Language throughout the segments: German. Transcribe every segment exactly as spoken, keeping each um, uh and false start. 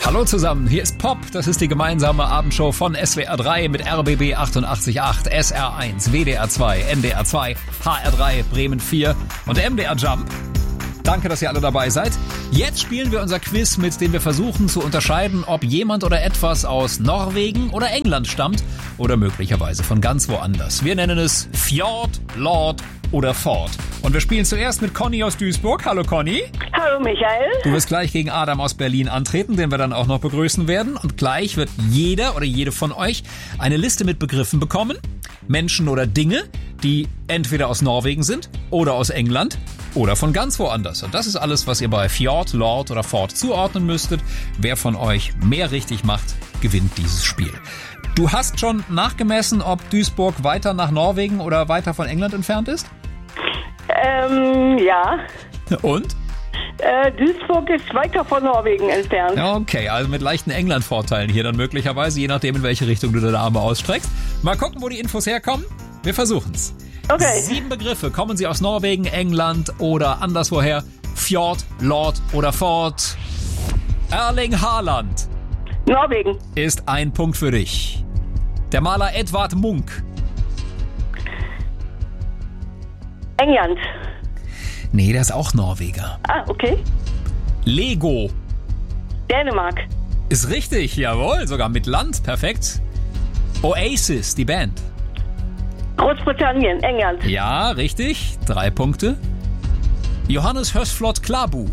Hallo zusammen, hier ist Pop, das ist die gemeinsame Abendshow von S W R drei mit R B B achtundachtzig Komma acht, S R eins, W D R zwei, N D R zwei, H R drei, Bremen vier und M D R Jump. Danke, dass ihr alle dabei seid. Jetzt spielen wir unser Quiz, mit dem wir versuchen zu unterscheiden, ob jemand oder etwas aus Norwegen oder England stammt oder möglicherweise von ganz woanders. Wir nennen es Fjord, Lord oder Ford. Und wir spielen zuerst mit Conny aus Duisburg. Hallo Conny. Hallo Michael. Du wirst gleich gegen Adam aus Berlin antreten, den wir dann auch noch begrüßen werden. Und gleich wird jeder oder jede von euch eine Liste mit Begriffen bekommen. Menschen oder Dinge, die entweder aus Norwegen sind oder aus England oder von ganz woanders. Und das ist alles, was ihr bei Fjord, Lord oder Ford zuordnen müsstet. Wer von euch mehr richtig macht, gewinnt dieses Spiel. Du hast schon nachgemessen, ob Duisburg weiter nach Norwegen oder weiter von England entfernt ist? Ähm, ja. Und? Äh, Duisburg ist weiter von Norwegen entfernt. Okay, also mit leichten England-Vorteilen hier dann möglicherweise, je nachdem, in welche Richtung du deine Arme ausstreckst. Mal gucken, wo die Infos herkommen. Wir versuchen's. Okay. Sieben Begriffe. Kommen sie aus Norwegen, England oder anderswoher? Fjord, Lord oder Ford? Erling Haaland. Norwegen. Ist ein Punkt für dich. Der Maler Edvard Munch. England. Nee, der ist auch Norweger. Ah, okay. Lego. Dänemark. Ist richtig, jawohl, sogar mit Land, perfekt. Oasis, die Band. Großbritannien, England. Ja, richtig, drei Punkte. Johannes Høsflot Klæbo.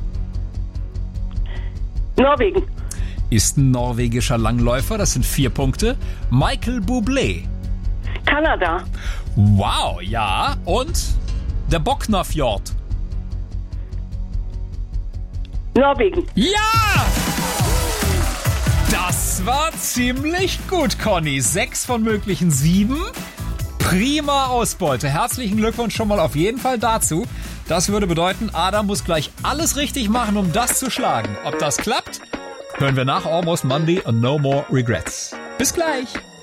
Norwegen. Ist ein norwegischer Langläufer, das sind vier Punkte. Michael Bublé. Kanada. Wow, ja, und der Boknafjord. Norwegen. Ja! Das war ziemlich gut, Conny. Sechs von möglichen sieben. Prima Ausbeute. Herzlichen Glückwunsch schon mal auf jeden Fall dazu. Das würde bedeuten, Adam muss gleich alles richtig machen, um das zu schlagen. Ob das klappt, hören wir nach Almost Monday und No More Regrets. Bis gleich.